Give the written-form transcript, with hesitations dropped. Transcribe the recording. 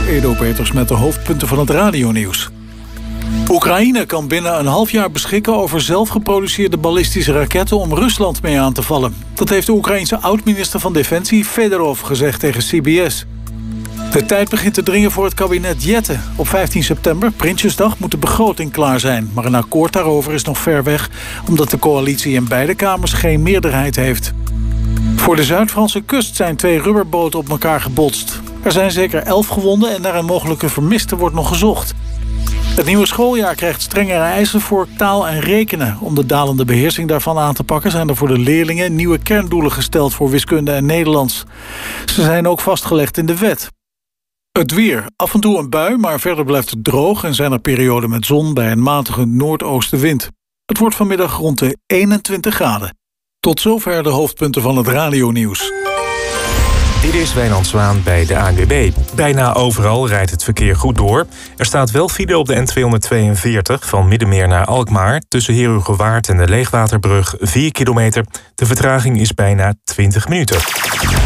Edo Peters met de hoofdpunten van het radionieuws. Oekraïne kan binnen een half jaar beschikken over zelfgeproduceerde ballistische raketten om Rusland mee aan te vallen. Dat heeft de Oekraïense oud-minister van Defensie Fedorov gezegd tegen CBS. De tijd begint te dringen voor het kabinet Jette. Op 15 september, Prinsjesdag, moet de begroting klaar zijn. Maar een akkoord daarover is nog ver weg, omdat de coalitie in beide kamers geen meerderheid heeft. Voor de Zuid-Franse kust zijn 2 rubberboten op elkaar gebotst. Er zijn zeker 11 gewonden en naar een mogelijke vermiste wordt nog gezocht. Het nieuwe schooljaar krijgt strengere eisen voor taal en rekenen. Om de dalende beheersing daarvan aan te pakken zijn er voor de leerlingen nieuwe kerndoelen gesteld voor wiskunde en Nederlands. Ze zijn ook vastgelegd in de wet. Het weer. Af en toe een bui, maar verder blijft het droog en zijn er perioden met zon bij een matige noordoostenwind. Het wordt vanmiddag rond de 21 graden. Tot zover de hoofdpunten van het radionieuws. Dit is Wijnand Zwaan bij de ANWB. Bijna overal rijdt het verkeer goed door. Er staat wel file op de N242 van Middenmeer naar Alkmaar. Tussen Heerhugowaard en de Leegwaterbrug 4 kilometer. De vertraging is bijna 20 minuten.